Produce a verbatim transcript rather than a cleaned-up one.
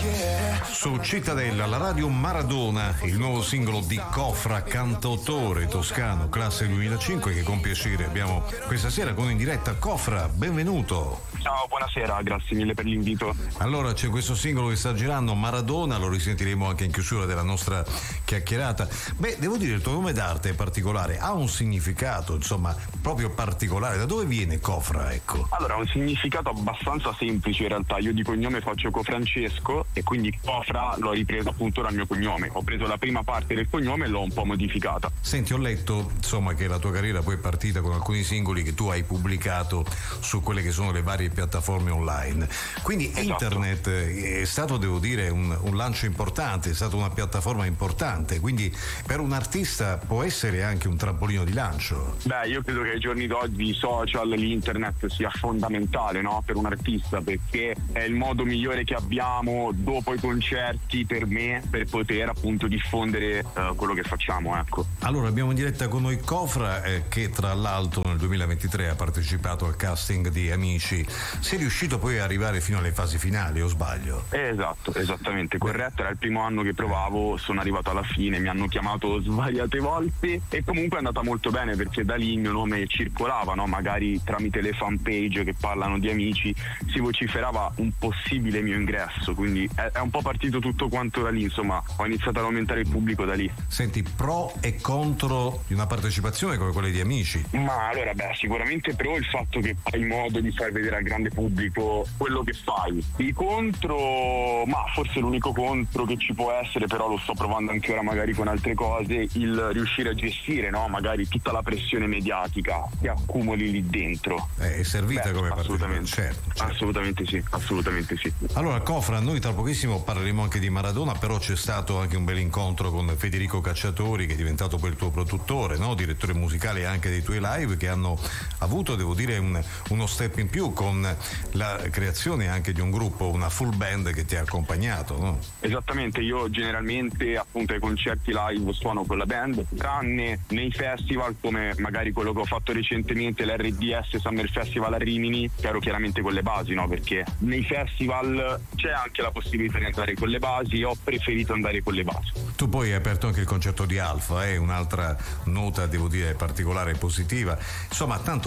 Su Cittadella, la radio Maradona, il nuovo singolo di Cofra, cantautore toscano, classe duemilacinque, che con piacere abbiamo questa sera con in diretta. Cofra, benvenuto. Ciao, buonasera, grazie mille per l'invito. Allora, c'è questo singolo che sta girando, Maradona, lo risentiremo anche in chiusura della nostra chiacchierata. Beh, devo dire, il tuo nome d'arte è particolare, ha un significato, insomma, proprio particolare. Da dove viene Cofra, ecco? Allora, ha un significato abbastanza semplice in realtà. Io di cognome faccio Cofrancesco e quindi Cofra l'ho ripreso appunto dal mio cognome. Ho preso la prima parte del cognome e l'ho un po' modificata. Senti, ho letto, insomma, che la tua carriera poi è partita con alcuni singoli che tu hai pubblicato su quelle che sono le varie piattaforme online. Quindi Esatto. Internet è stato, devo dire, un, un lancio importante, è stata una piattaforma importante, quindi per un artista può essere anche un trampolino di lancio. Beh, io credo che ai giorni d'oggi i social, l'internet sia fondamentale, no? Per un artista, perché è il modo migliore che abbiamo dopo i concerti, per me, per poter appunto diffondere uh, quello che facciamo, ecco. Allora, abbiamo in diretta con noi Cofra, eh, che tra l'altro nel duemilaventitré ha partecipato al casting di Amici. Sei riuscito poi a arrivare fino alle fasi finali, o sbaglio? Esatto, esattamente, corretto, era il primo anno che provavo, sono arrivato alla fine, mi hanno chiamato svariate volte e comunque è andata molto bene, perché da lì il mio nome circolava, no? Magari tramite le fanpage che parlano di Amici si vociferava un possibile mio ingresso, quindi è, è un po' partito tutto quanto da lì, insomma, ho iniziato ad aumentare il pubblico da lì. Senti, pro e contro di una partecipazione come quella di Amici? Ma allora, beh, sicuramente pro il fatto che hai modo di far vedere al grande pubblico quello che fai. I contro, ma forse l'unico contro che ci può essere, però lo sto provando anche ora magari con altre cose, il riuscire a gestire, no? Magari tutta la pressione mediatica che accumuli lì dentro. È servita Beh, come assolutamente, certo, certo. assolutamente sì, assolutamente sì. Allora, Cofra, noi tra pochissimo parleremo anche di Maradona, però c'è stato anche un bel incontro con Federico Cacciatori, che è diventato poi il tuo produttore, no? Direttore musicale anche dei tuoi live, che hanno avuto, devo dire, un, uno step in più con la creazione anche di un gruppo, una full band che ti ha accompagnato, no? Esattamente, io generalmente appunto ai concerti live suono con la band, tranne nei festival come magari quello che ho fatto recentemente, l'R D S Summer Festival a Rimini, che ero chiaramente con le basi, no? Perché nei festival c'è anche la possibilità di andare con le basi e ho preferito andare con le basi. Tu poi hai aperto anche il concerto di Alfa, è eh? un'altra nota, devo dire, particolare e positiva. Insomma, tanto